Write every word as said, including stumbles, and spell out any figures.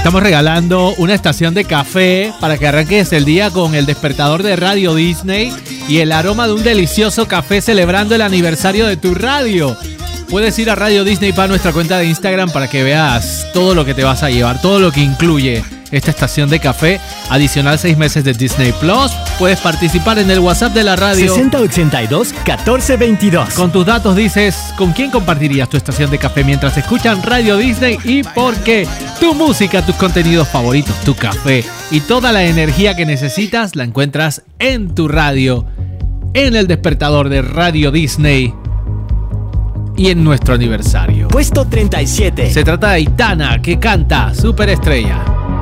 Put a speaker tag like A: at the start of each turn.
A: estamos regalando una estación de café para que arranques el día con el despertador de Radio Disney y el aroma de un delicioso café celebrando el aniversario de tu radio. Puedes ir a Radio Disney para nuestra cuenta de Instagram para que veas todo lo que te vas a llevar, todo lo que incluye esta estación de café, adicional seis meses de Disney Plus. Puedes participar en el WhatsApp de la radio
B: sesenta ochenta y dos catorce veintidós.
A: Con tus datos dices con quién compartirías tu estación de café mientras escuchan Radio Disney y por qué. Tu música, tus contenidos favoritos, tu café y toda la energía que necesitas la encuentras en tu radio, en el despertador de Radio Disney y en nuestro aniversario.
B: Puesto treinta y siete.
A: Se trata de Aitana, que canta Superestrella.